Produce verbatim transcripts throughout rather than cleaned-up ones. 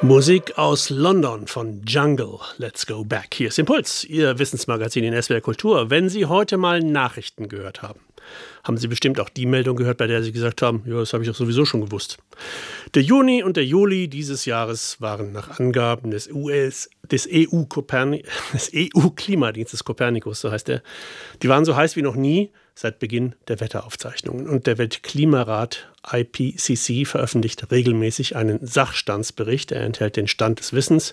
Musik aus London von Jungle. Let's go back. Hier ist Impuls, Ihr Wissensmagazin in S W R Kultur. Wenn Sie heute mal Nachrichten gehört haben, haben Sie bestimmt auch die Meldung gehört, bei der Sie gesagt haben, ja, das habe ich doch sowieso schon gewusst. Der Juni und der Juli dieses Jahres waren nach Angaben des, U S, des E U-Koperni- des E U-Klimadienstes Copernicus, so heißt der, die waren so heiß wie noch nie seit Beginn der Wetteraufzeichnungen. Und der Weltklimarat I P C C veröffentlicht regelmäßig einen Sachstandsbericht. Er enthält den Stand des Wissens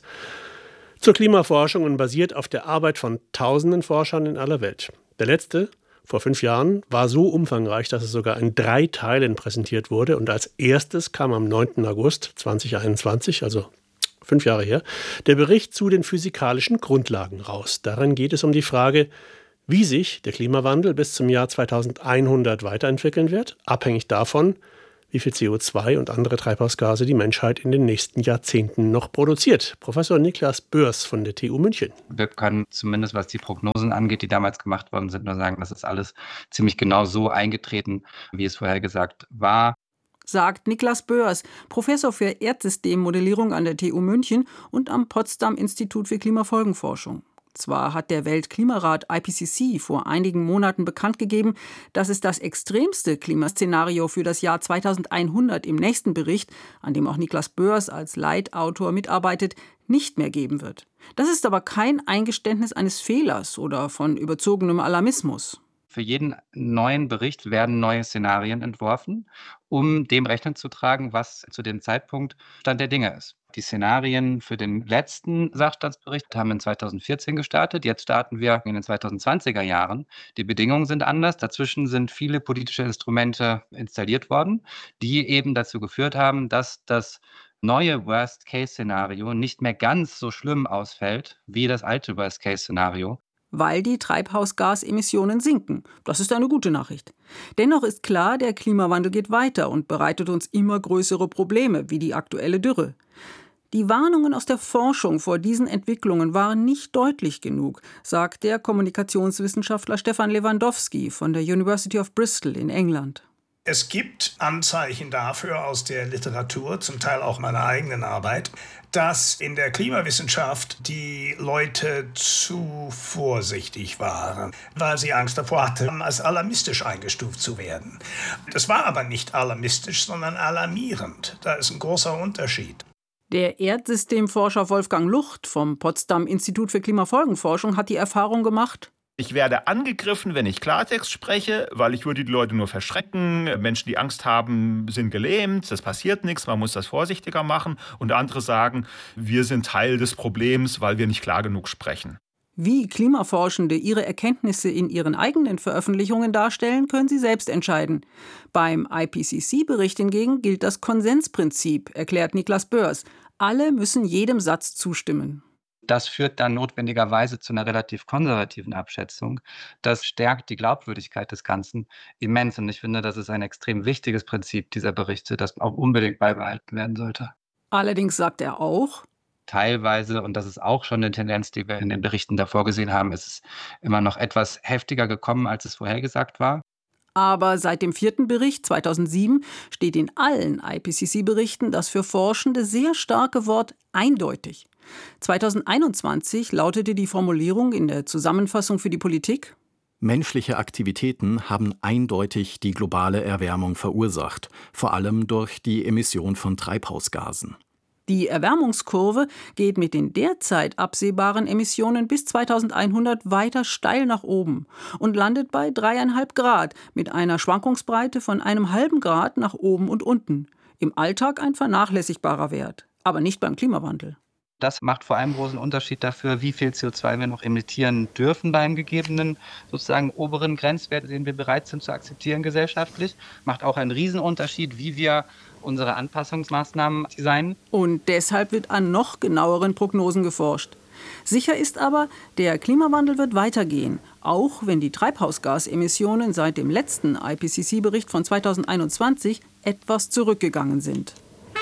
zur Klimaforschung und basiert auf der Arbeit von tausenden Forschern in aller Welt. Der letzte, vor fünf Jahren, war so umfangreich, dass es sogar in drei Teilen präsentiert wurde. Und als erstes kam am neunten August zweitausendeinundzwanzig, also fünf Jahre her, der Bericht zu den physikalischen Grundlagen raus. Darin geht es um die Frage, wie sich der Klimawandel bis zum Jahr zweitausendeinhundert weiterentwickeln wird, abhängig davon, wie viel C O zwei und andere Treibhausgase die Menschheit in den nächsten Jahrzehnten noch produziert. Professor Niklas Böers von der T U München. Wir können zumindest, was die Prognosen angeht, die damals gemacht worden sind, nur sagen, das ist alles ziemlich genau so eingetreten, wie es vorhergesagt war. Sagt Niklas Böers, Professor für Erdsystemmodellierung an der T U München und am Potsdam Institut für Klimafolgenforschung. Zwar hat der Weltklimarat I P C C vor einigen Monaten bekannt gegeben, dass es das extremste Klimaszenario für das Jahr zweitausendeinhundert im nächsten Bericht, an dem auch Niklas Böers als Leitautor mitarbeitet, nicht mehr geben wird. Das ist aber kein Eingeständnis eines Fehlers oder von überzogenem Alarmismus. Für jeden neuen Bericht werden neue Szenarien entworfen, um dem Rechnung zu tragen, was zu dem Zeitpunkt Stand der Dinge ist. Die Szenarien für den letzten Sachstandsbericht haben in zweitausendvierzehn gestartet. Jetzt starten wir in den zweitausendzwanziger Jahren. Die Bedingungen sind anders. Dazwischen sind viele politische Instrumente installiert worden, die eben dazu geführt haben, dass das neue Worst-Case-Szenario nicht mehr ganz so schlimm ausfällt wie das alte Worst-Case-Szenario. Weil die Treibhausgasemissionen sinken. Das ist eine gute Nachricht. Dennoch ist klar, der Klimawandel geht weiter und bereitet uns immer größere Probleme, wie die aktuelle Dürre. Die Warnungen aus der Forschung vor diesen Entwicklungen waren nicht deutlich genug, sagt der Kommunikationswissenschaftler Stefan Lewandowski von der University of Bristol in England. Es gibt Anzeichen dafür aus der Literatur, zum Teil auch meiner eigenen Arbeit, dass in der Klimawissenschaft die Leute zu vorsichtig waren, weil sie Angst davor hatten, als alarmistisch eingestuft zu werden. Das war aber nicht alarmistisch, sondern alarmierend. Da ist ein großer Unterschied. Der Erdsystemforscher Wolfgang Lucht vom Potsdam Institut für Klimafolgenforschung hat die Erfahrung gemacht: Ich werde angegriffen, wenn ich Klartext spreche, weil ich würde die Leute nur verschrecken. Menschen, die Angst haben, sind gelähmt, das passiert nichts, man muss das vorsichtiger machen. Und andere sagen, wir sind Teil des Problems, weil wir nicht klar genug sprechen. Wie Klimaforschende ihre Erkenntnisse in ihren eigenen Veröffentlichungen darstellen, können sie selbst entscheiden. Beim I P C C-Bericht hingegen gilt das Konsensprinzip, erklärt Niklas Böers. Alle müssen jedem Satz zustimmen. Das führt dann notwendigerweise zu einer relativ konservativen Abschätzung. Das stärkt die Glaubwürdigkeit des Ganzen immens. Und ich finde, das ist ein extrem wichtiges Prinzip dieser Berichte, das auch unbedingt beibehalten werden sollte. Allerdings sagt er auch, teilweise, und das ist auch schon eine Tendenz, die wir in den Berichten davor gesehen haben, ist es immer noch etwas heftiger gekommen, als es vorhergesagt war. Aber seit dem vierten Bericht zweitausendsieben steht in allen I P C C-Berichten das für Forschende sehr starke Wort eindeutig. zweitausendeinundzwanzig lautete die Formulierung in der Zusammenfassung für die Politik: Menschliche Aktivitäten haben eindeutig die globale Erwärmung verursacht, vor allem durch die Emission von Treibhausgasen. Die Erwärmungskurve geht mit den derzeit absehbaren Emissionen bis zweitausendeinhundert weiter steil nach oben und landet bei dreieinhalb Grad mit einer Schwankungsbreite von einem halben Grad nach oben und unten. Im Alltag ein vernachlässigbarer Wert, aber nicht beim Klimawandel. Das macht vor allem großen Unterschied dafür, wie viel C O zwei wir noch emittieren dürfen beim gegebenen sozusagen oberen Grenzwert, den wir bereit sind zu akzeptieren gesellschaftlich. Macht auch einen Riesenunterschied, wie wir unsere Anpassungsmaßnahmen designen. Und deshalb wird an noch genaueren Prognosen geforscht. Sicher ist aber, der Klimawandel wird weitergehen, auch wenn die Treibhausgasemissionen seit dem letzten I P C C-Bericht von zweitausendeinundzwanzig etwas zurückgegangen sind.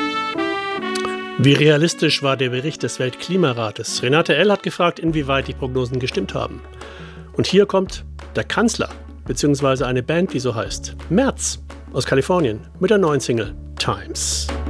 Wie realistisch war der Bericht des Weltklimarates? Renate L. hat gefragt, inwieweit die Prognosen gestimmt haben. Und hier kommt der Kanzler, beziehungsweise eine Band, die so heißt. Merz aus Kalifornien mit der neuen Single Times.